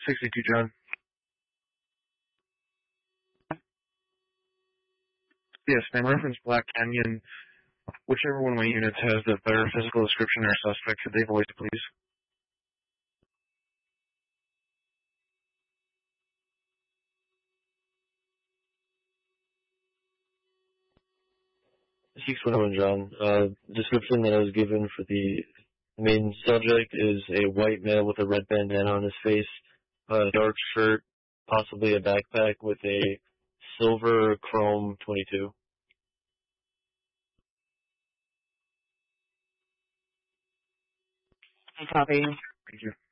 62, John. Yes, ma'am. Reference Black Canyon. Whichever one of my units has the better physical description or suspect, could they voice, please? John. Description that I was given for the main subject is a white male with a red bandana on his face, a dark shirt, possibly a backpack with a silver chrome 22. Copy. Thank you.